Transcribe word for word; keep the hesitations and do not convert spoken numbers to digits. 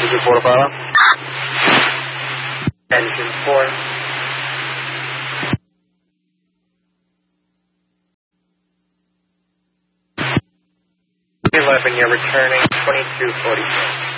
Engine four to follow. Engine four. eleven, you're returning twenty-two forty-six.